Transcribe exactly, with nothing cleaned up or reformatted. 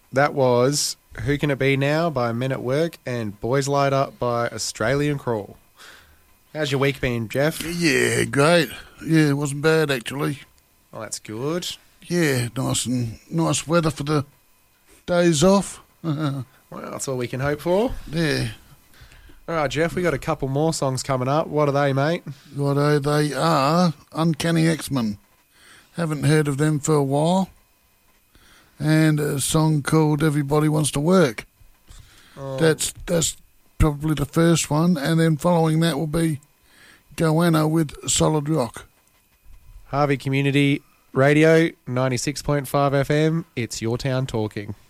That was Who Can It Be Now by Men at Work and Boys Light Up by Australian Crawl. How's your week been, Jeff? Yeah, great. Yeah, it wasn't bad, actually. Oh, that's good. Yeah, nice and nice weather for the days off. Well, that's all we can hope for. Yeah. All right, Jeff, we got a couple more songs coming up. What are they, mate? Righto, they are Uncanny X-Men. Haven't heard of them for a while. And a song called Everybody Wants to Work. Oh. That's that's probably the first one, and then following that will be Goanna with Solid Rock. Harvey Community Radio, ninety-six point five F M. It's Your Town Talking.